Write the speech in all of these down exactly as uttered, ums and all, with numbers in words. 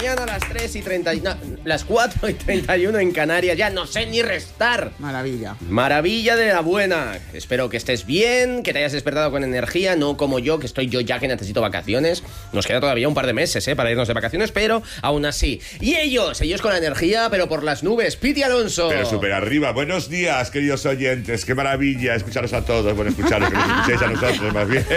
mañana, a las tres y treinta, no, las cuatro y treinta y uno en Canarias. Ya no sé ni restar. Maravilla. Maravilla de la buena. Espero que estés bien, que te hayas despertado con energía, no como yo, que estoy yo ya que necesito vacaciones. Nos queda todavía un par de meses, ¿eh? Para irnos de vacaciones, pero aún así. Y ellos, ellos con la energía, pero por las nubes. Piti Alonso. Pero súper arriba. Buenos días, queridos oyentes. Qué maravilla escucharos a todos. Bueno, escucharos, que nos escuchéis a nosotros, más bien.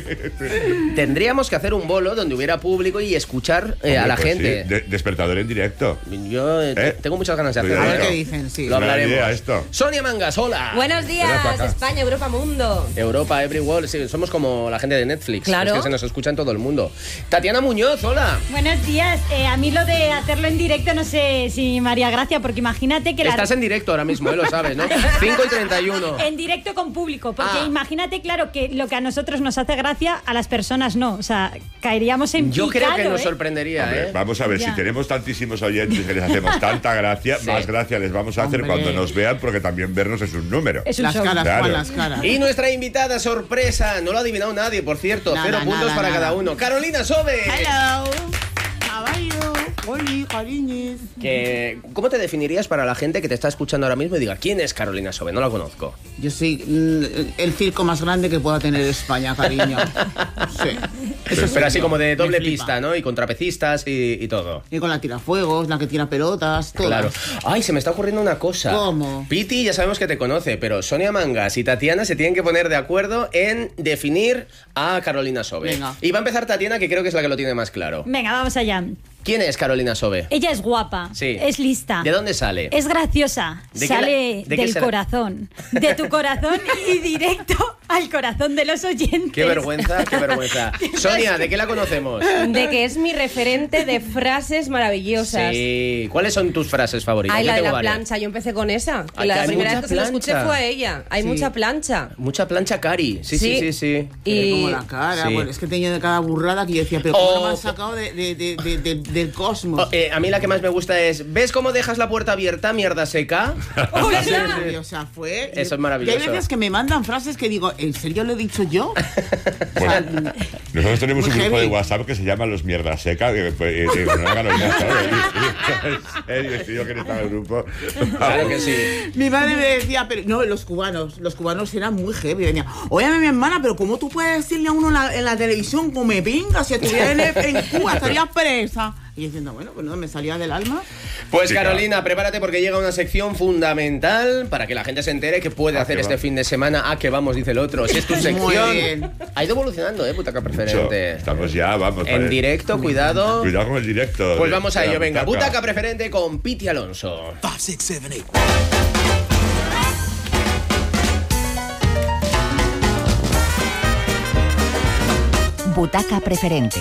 Tendríamos que hacer un bolo donde hubiera público y escuchar eh, Hombre, a la pues gente. Sí. De- despertador en directo. Yo eh, ¿Eh? tengo muchas ganas de Cuidado. hacerlo. A ver Claro. qué dicen, sí. Lo Buena hablaremos. idea esto. Sonia Mangas, hola. Buenos días, Ven para acá. España, Europa, Mundo. Europa, Every World, sí, somos como la gente de Netflix. Claro. Es que se nos escucha en todo el mundo. Tatiana Muñoz, hola. Buenos días. Eh, a mí lo de hacerlo en directo no sé si me haría gracia, porque imagínate que... Estás la... en directo ahora mismo, ¿eh? Lo sabes, ¿no? cinco y treinta y uno. En directo con público, porque Ah. imagínate, claro, que lo que a nosotros nos hace gracia, a las personas no. O sea, caeríamos en Yo creo que picado, nos ¿eh? sorprendería, Hombre, ¿eh? vamos a ver, Ya. si tenemos tantísimos oyentes que les hacemos tanta gracia, Sí. más gracia les vamos a hacer Hombre. cuando nos vean, porque también vernos es un número. Es un Las show. caras, Claro. Juan, las caras. Y nuestra invitada sorpresa, no lo ha adivinado nadie, por cierto, Nada, cero puntos nada, para nada. cada uno. Carolina Sobe. Hello. How are you? Oli, cariños. Que, ¿Cómo te definirías para la gente que te está escuchando ahora mismo y diga, ¿quién es Carolina Sobe? No la conozco. Yo soy mm, el circo más grande que pueda tener España, cariño. Sí. Eso Pero soy así yo. como de Me doble flipa. pista, ¿no? Y con trapecistas y, y todo. Y con la tirafuegos, la que tira pelotas, todas. Claro. Ay, se me está ocurriendo una cosa. ¿Cómo? Piti ya sabemos que te conoce, pero Sonia Mangas y Tatiana se tienen que poner de acuerdo en definir a Carolina Sobe. Venga. Y va a empezar Tatiana, que creo que es la que lo tiene más claro. Venga, vamos allá. ¿Quién es Carolina Sobe? Ella es guapa, Sí. es lista. ¿De dónde sale? Es graciosa, ¿De qué sale la- de qué del será? corazón, de tu corazón y directo al corazón de los oyentes. Qué vergüenza, qué vergüenza. Sonia, ¿de qué la conocemos? De que es mi referente de frases maravillosas. Sí. ¿Cuáles son tus frases favoritas? Ay, Yo la de tengo la varias. plancha, yo empecé con esa. Ay, la que hay primera mucha vez que se la escuché plancha. fue a ella. Hay Sí. mucha plancha. Mucha plancha cari. Sí, sí, sí, sí. Tiene Y como la cara, Sí. bueno, es que tenía de cada burrada que yo decía, pero ¿cómo Oh, no me has sacado de, de- de- de- de- del cosmos? Oh, eh, a mí la que más me gusta es, ¿ves cómo dejas la puerta abierta, mierda seca? Sí, sí, sí. O sea, fue... Eso es maravilloso. Y hay veces que me mandan frases que digo, ¿en serio lo he dicho yo? Bueno, nosotros tenemos muy un grupo heavy. de WhatsApp que se llama Los Mierdas Seca, que pues, eh, eh, no hagan oír, ¿sabes? En serio, tío, que no estaba en el grupo. Claro que sí. Mi madre me decía, pero no, los cubanos, los cubanos eran muy heavy. Venía, óyeme, mi hermana, pero ¿cómo tú puedes decirle a uno en la, en la televisión como me pinga? Si estuviera en, en Cuba estaría presa. Y diciendo, bueno, pues no, me salía del alma. Pues Sí, Carolina, prepárate porque llega una sección fundamental para que la gente se entere que puede Ah, hacer que este va. fin de semana. Ah, que vamos, dice el otro. Si es tu Muy sección. bien. Ha ido evolucionando, ¿eh? Butaca Mucho. preferente. Estamos ya, vamos. En vale. directo, cuidado. Cuidado con el directo. Pues de- vamos a de la ello, venga. butaca. Butaca preferente con Piti Alonso. Five, six, seven, eight. Butaca preferente.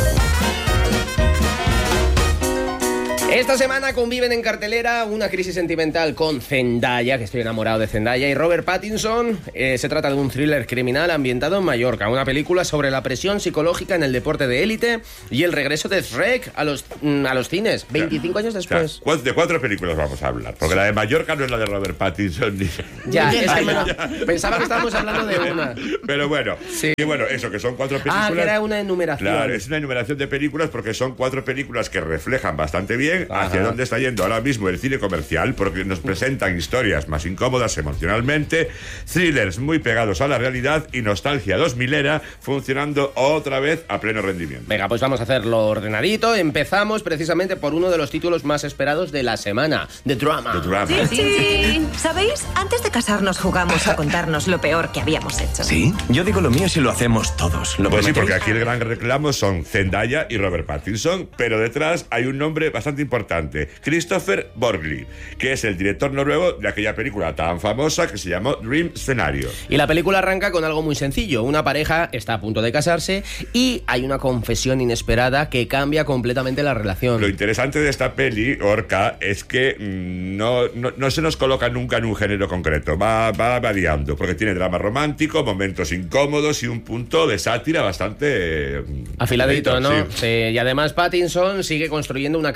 Esta semana conviven en cartelera una crisis sentimental con Zendaya, que estoy enamorado de Zendaya, y Robert Pattinson. Eh, se trata de un thriller criminal ambientado en Mallorca, una película sobre la presión psicológica en el deporte de élite y el regreso de Shrek a los, mm, a los cines, veinticinco años O después. sea, ¿cuál- de cuatro películas vamos a hablar, porque la de Mallorca no es la de Robert Pattinson ni... Ya, es que Ay, me lo- ya. pensaba que estábamos hablando de una. Pero bueno, Sí. y bueno, eso, que son cuatro películas. Ah, que era una enumeración. Claro, es una enumeración de películas porque son cuatro películas que reflejan bastante bien hacia Ajá. dónde está yendo ahora mismo el cine comercial, porque nos presentan historias más incómodas emocionalmente, thrillers muy pegados a la realidad y nostalgia dos milera funcionando otra vez a pleno rendimiento. Venga, pues vamos a hacerlo ordenadito. Empezamos precisamente por uno de los títulos más esperados de la semana, The Drama. The Drama. Sí. ¿Sabéis? Antes de casarnos jugamos a contarnos lo peor que habíamos hecho. ¿Sí? Yo digo lo mío si lo hacemos todos. ¿Lo Pues sí, prometéis? porque aquí el gran reclamo son Zendaya y Robert Pattinson, pero detrás hay un nombre bastante importante, Christopher Borgli, que es el director noruego de aquella película tan famosa que se llamó Dream Scenario. Y la película arranca con algo muy sencillo. Una pareja está a punto de casarse y hay una confesión inesperada que cambia completamente la relación. Lo interesante de esta peli, Orca, es que mm, no, no, no se nos coloca nunca en un género concreto, va, va variando, porque tiene drama romántico, momentos incómodos y un punto de sátira bastante... eh, Afiladito, ¿no? sí. Sí, y además Pattinson sigue construyendo una carrera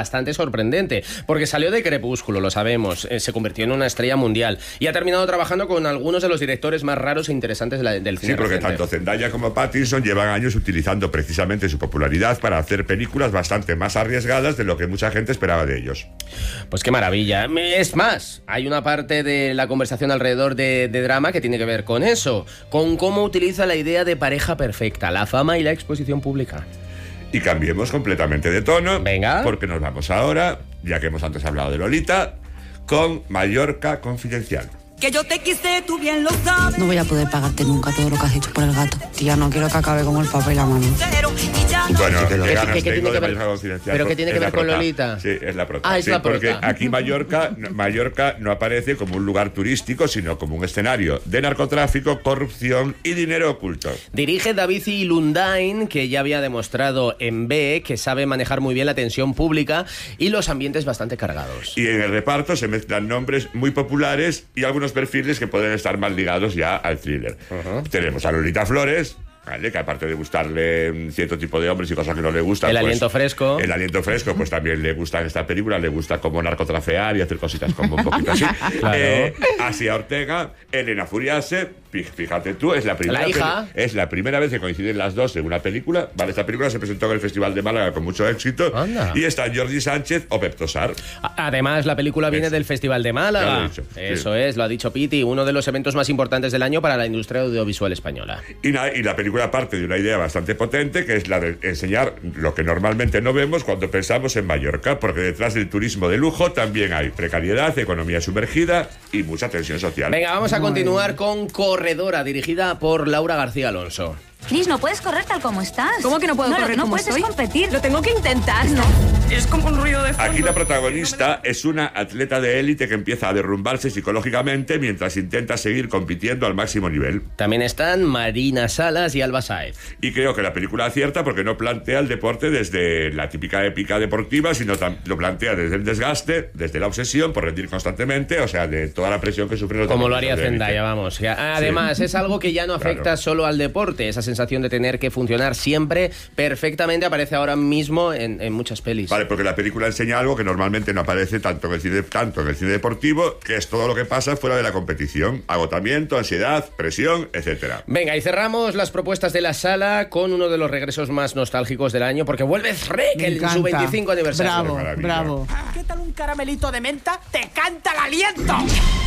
bastante sorprendente, porque salió de Crepúsculo, lo sabemos, eh, se convirtió en una estrella mundial y ha terminado trabajando con algunos de los directores más raros e interesantes de la, del cine Sí, porque reciente. tanto Zendaya como Pattinson llevan años utilizando precisamente su popularidad para hacer películas bastante más arriesgadas de lo que mucha gente esperaba de ellos. Pues qué maravilla. Es más, hay una parte de la conversación alrededor de, de drama que tiene que ver con eso, con cómo utiliza la idea de pareja perfecta, la fama y la exposición pública. Y cambiemos completamente de tono. Venga. Porque nos vamos ahora, ya que hemos antes hablado de Lolita, con Mallorca Confidencial. Que yo te quise, tú bien lo sabes. No voy a poder pagarte nunca todo lo que has hecho por el gato. Tía, no quiero que acabe como el papel y la mano. Bueno, ¿Qué- qué qué- ganas qué tiene tengo que de ver- Mallorca Confidencial. ¿Pero qué tiene Es que la ver con prota. Lolita? Sí, es la prota. Ah, es Sí, la prota. porque aquí Mallorca, Mallorca no aparece como un lugar turístico, sino como un escenario de narcotráfico, corrupción y dinero oculto. Dirige David y Lundain, que ya había demostrado en B que sabe manejar muy bien la tensión pública y los ambientes bastante cargados. Y en el reparto se mezclan nombres muy populares y algunos perfiles que pueden estar más ligados ya al thriller. Uh-huh. Tenemos a Lolita Flores, ¿vale? Que aparte de gustarle un cierto tipo de hombres y cosas que no le gustan, El pues, aliento fresco. El aliento fresco, pues también le gusta en esta película, le gusta como narcotrafear y hacer cositas como un poquito así. Claro. Eh, Asia Ortega, Elena Furiase, fí- fíjate tú, es la primera La hija. peli- es la primera vez que coinciden las dos en una película. Vale, esta película se presentó en el Festival de Málaga con mucho éxito. Anda. Y está Jordi Sánchez o Pep Tosar. A- Además, la película viene Eso. del Festival de Ya Málaga. lo he dicho, sí. Eso es, lo ha dicho Piti, uno de los eventos más importantes del año para la industria audiovisual española. Y, na- y la película parte de una idea bastante potente, que es la de enseñar lo que normalmente no vemos cuando pensamos en Mallorca, porque detrás del turismo de lujo también hay precariedad, economía sumergida y mucha tensión social. Venga, vamos a continuar con Corredora, dirigida por Laura García Alonso. Cris, no puedes correr tal como estás. ¿Cómo que no puedo no, correr no como puedes estoy? competir. Lo tengo que intentar, ¿no? Es como un ruido de fondo. Aquí la protagonista es una atleta de élite que empieza a derrumbarse psicológicamente mientras intenta seguir compitiendo al máximo nivel. También están Marina Salas y Alba Sáez. Y creo que la película acierta porque no plantea el deporte desde la típica épica deportiva, sino tam- lo plantea desde el desgaste, desde la obsesión por rendir constantemente, o sea, de toda la presión que sufren los Como lo deportistas haría de élite. Zendaya, vamos. Y a- Además, es algo que ya no afecta Claro. solo al deporte. Esa sensación de tener que funcionar siempre perfectamente aparece ahora mismo en, en muchas pelis. Vale, porque la película enseña algo que normalmente no aparece tanto en el cine, tanto en el cine deportivo, que es todo lo que pasa fuera de la competición. Agotamiento, ansiedad, presión, etcétera. Venga, y cerramos las propuestas de la sala con uno de los regresos más nostálgicos del año, porque vuelve Shrek Me en su encanta. veinticinco aniversario. Bravo, Qué maravilla. bravo. ¿Qué tal un caramelito de menta? ¡Te canta el aliento!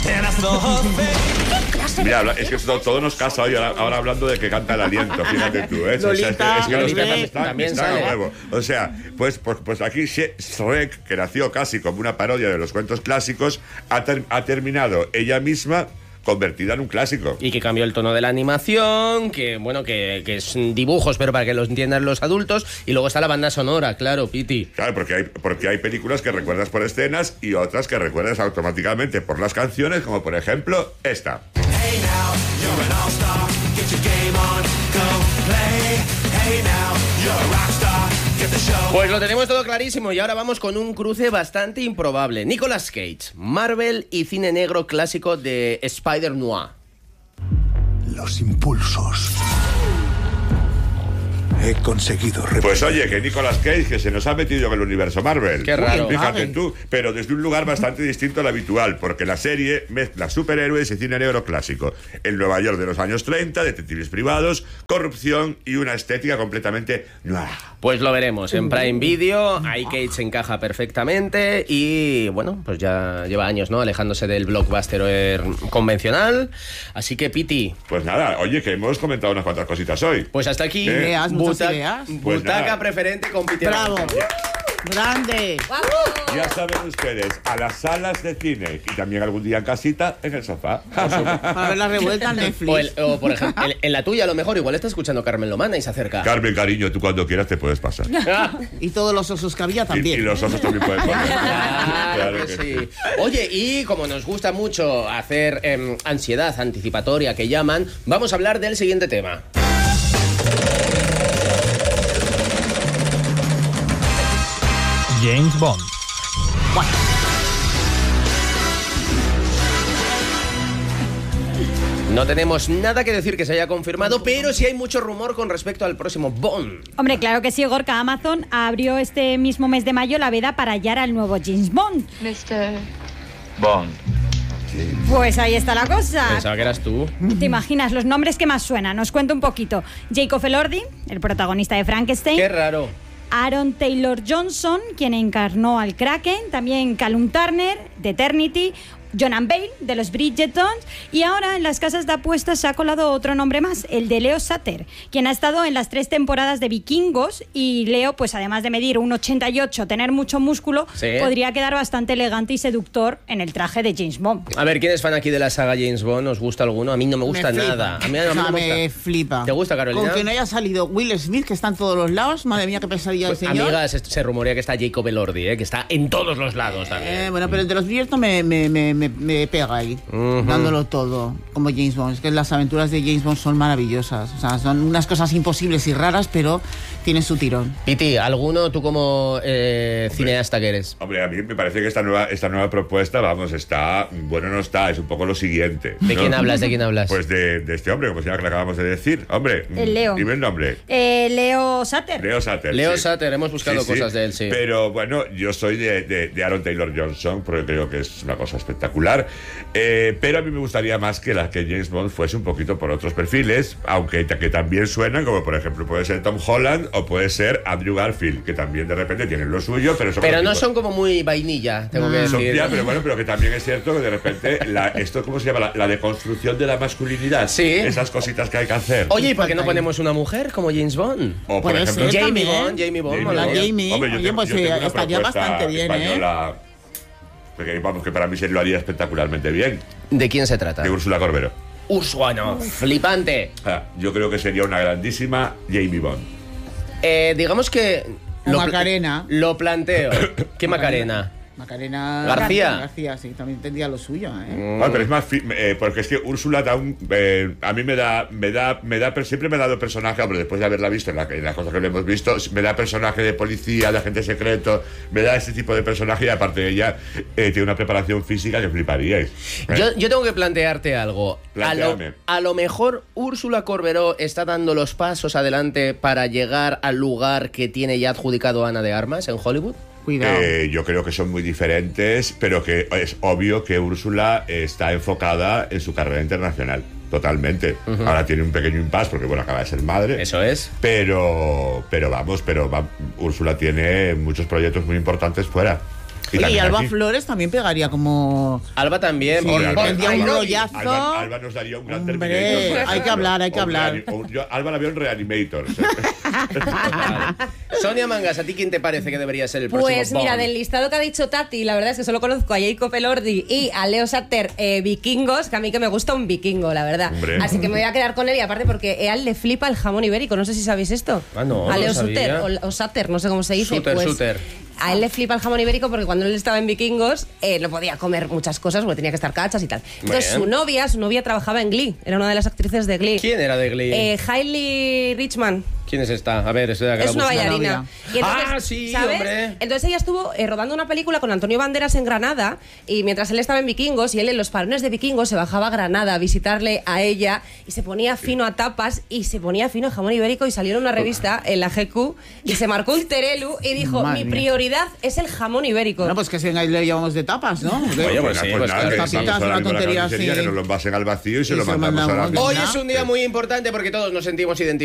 Mira, habla- es que esto- todo nos casa hoy, ahora, ahora hablando de que canta el aliento, fíjate tú, ¿eh? O sea, Lolita, es que, es que los Lolita temas están, también están a sale. huevo. O sea, pues, pues, pues aquí She- Shrek, que nació casi como una parodia de los cuentos clásicos, ha, ter- ha terminado ella misma convertida en un clásico. Y que cambió el tono de la animación, que bueno, que, que es dibujos, pero para que los entiendan los adultos. Y luego está la banda sonora, claro, Piti. Claro, porque hay, porque hay películas que recuerdas por escenas y otras que recuerdas automáticamente por las canciones, como por ejemplo esta. Pues lo tenemos todo clarísimo y ahora vamos con un cruce bastante improbable. Nicolas Cage, Marvel y cine negro clásico de Spider Noir. Los impulsos. He conseguido repetir. Pues oye, que Nicolas Cage, que se nos ha metido en el universo Marvel. Qué raro. Fíjate Ay. tú, pero desde un lugar bastante distinto al habitual, porque la serie mezcla superhéroes y cine negro clásico. El Nueva York de los años treinta, detectives privados, corrupción y una estética completamente noir. Pues lo veremos en Prime Video. Ahí Cage encaja perfectamente y bueno, pues ya lleva años, ¿no? Alejándose del blockbuster eh, convencional. Así que Piti, Pues nada, oye, que hemos comentado unas cuantas cositas hoy. pues hasta aquí. Eh, Ideas, muchas Buta- ideas. Pues Butaca nada. preferente con Piti. Bravo. Grande. Ya saben ustedes, a las salas de cine y también algún día en casita, en el sofá. Para ver la revuelta en Netflix. O, el- o, por ejemplo, en, en la tuya a lo mejor igual está escuchando Carmen Lomana y se acerca. Carmen, cariño, tú cuando quieras te puedes pasar. Y todos los osos que había Y, también. y los osos también pueden pasar. Claro que sí. Oye, y como nos gusta mucho hacer em, ansiedad anticipatoria que llaman, vamos a hablar del siguiente tema. James Bond. No tenemos nada que decir que se haya confirmado, pero sí hay mucho rumor con respecto al próximo Bond. Hombre, claro que sí, Gorka. Amazon abrió este mismo mes de mayo la veda para hallar al nuevo James Bond. mister Bond. Pues ahí está la cosa. Pensaba que eras tú. ¿Te imaginas los nombres que más suenan? Os cuento un poquito. Jacob Elordi, el protagonista de Frankenstein. Qué raro. Aaron Taylor Johnson, quien encarnó al Kraken. También Callum Turner, de Eternity. Jonan Bale, de los Bridgertons. Y ahora en las casas de apuestas se ha colado otro nombre más, el de Leo Sutter, quien ha estado en las tres temporadas de Vikingos. Y Leo, pues además de medir un ochenta y ocho, tener mucho músculo, sí, podría quedar bastante elegante y seductor en el traje de James Bond. A ver, ¿quién es fan aquí de la saga James Bond? ¿Os gusta alguno? A mí no me gusta me nada. A mí, a mí o sea, no me, me gusta. flipa. ¿Te gusta, Carolina? Con que no haya salido Will Smith, que está en todos los lados. Madre mía, qué pesadilla Pues, el señor. amigas, se, se rumorea que está Jacob Elordi, ¿eh? Que está en todos los lados también. Eh, bueno, pero el de los Bridgerton me, me, me, me, me pega ahí, uh-huh, dándolo todo, como James Bond. Es que las aventuras de James Bond son maravillosas. O sea, son unas cosas imposibles y raras, pero tienen su tirón. Piti, ¿alguno tú como eh, cineasta que eres? Hombre, a mí me parece que esta nueva, esta nueva propuesta, vamos, está... Bueno, no está, es un poco lo siguiente, ¿no? ¿De quién hablas? ¿De quién hablas? Pues de, de este hombre, como se llama, que le acabamos de decir. Hombre, el Leo. Dime el nombre. Eh, Leo Sutter. Leo Sutter. Leo sí. Sutter, hemos buscado sí, cosas sí. de él, sí. Pero bueno, yo soy de, de, de Aaron Taylor Johnson, porque creo que es una cosa espectacular. Eh, pero a mí me gustaría más que, la, que James Bond fuese un poquito por otros perfiles, aunque que también suenan, como por ejemplo puede ser Tom Holland o puede ser Andrew Garfield, que también de repente tienen lo suyo, pero son Pero no tipos. son como muy vainilla, tengo que Son decir. ya, pero bueno, pero que también es cierto que de repente la, esto, ¿cómo se llama? La, la deconstrucción de la masculinidad. Sí. Esas cositas que hay que hacer. Oye, ¿y por qué no ponemos una mujer como James Bond? O por Puede ejemplo, ser Jamie también. Bond, Jamie Bond. Jamie mola. Hola, Bond. Jamie. Hombre, yo Oye, tengo- pues yo tengo eh, una estaría propuesta bastante bien, ¿eh? española, porque, vamos, que para mí se lo haría espectacularmente bien. ¿De quién se trata? De Úrsula Corbero. Usuano, flipante. Ah, yo creo que sería una grandísima Jamie Bond. Eh, digamos que... O Lo, Macarena. Lo planteo. ¿Qué Macarena? Macarena García. García, sí, también tendría lo suyo, ¿eh? Ah, pero es más, fi- eh, porque es que Úrsula da un, eh, a mí me da, me da, me da, siempre me ha dado personaje, hombre, después de haberla visto en, la, en las cosas que lo hemos visto, me da personaje de policía, de agente secreto, me da ese tipo de personaje y aparte de ella eh, tiene una preparación física que fliparíais. ¿eh? Yo, yo tengo que plantearte algo. A lo, Plantéame. a lo mejor Úrsula Corberó está dando los pasos adelante para llegar al lugar que tiene ya adjudicado Ana de Armas en Hollywood. Cuidado. Eh, yo creo que son muy diferentes, pero que es obvio que Úrsula está enfocada en su carrera internacional. Totalmente. Uh-huh. Ahora tiene un pequeño impasse porque, bueno, acaba de ser madre. Eso es. Pero, pero vamos, pero va, Úrsula tiene muchos proyectos muy importantes fuera. Y, Oye, y Alba aquí. Flores también pegaría como... Alba también. Sí, por, Alba, por- tendría ay, un no, rollazo. Alba, Alba nos daría un gran Hombre, Terminator. por hay que hablar, hay que O un hablar. reani- o un- yo Alba la veo en Reanimator. o sea. Vale. Sonia Mangas, ¿a ti quién te parece que debería ser el Pues próximo mira, Bond? del listado que ha dicho Tati, la verdad es que solo conozco a Jacob Elordi y a Leo Sutter, eh, vikingos, que a mí que me gusta un vikingo, la verdad. Hombre. Así que me voy a quedar con él y aparte porque a él le flipa el jamón ibérico, no sé si sabéis esto. Ah, no, a no Leo sabía. Sutter o, o Sutter, no sé cómo se dice. Sutter, pues, Sutter. A él le flipa el jamón ibérico porque cuando él estaba en Vikingos eh, no podía comer muchas cosas porque tenía que estar cachas y tal. Entonces bien. su novia, su novia trabajaba en Glee, era una de las actrices de Glee. ¿Quién era de Glee? Eh, Hailey Richman. ¿Quién es esta? A ver, estoy acá. Es una busco. bailarina. Y entonces, Ah, sí, ¿sabes? hombre. Entonces ella estuvo eh, rodando una película con Antonio Banderas en Granada y mientras él estaba en Vikingos y él en los parones de Vikingos se bajaba a Granada a visitarle a ella y se ponía fino a tapas y se ponía fino a jamón ibérico y salió en una revista en la G Q y se marcó un terelu y dijo, Madre mi mía. prioridad es el jamón ibérico. Bueno, pues que si le llevamos de tapas, ¿no? Oye, pues sí, pues nada, claro que que sí. vamos Tapitas, ahora una mismo a la tontería carnicería, así. que nos lo envasen al vacío y se Y lo se mandamos mandamos. ahora mismo. Hoy es un día muy importante porque todos nos sentimos identificados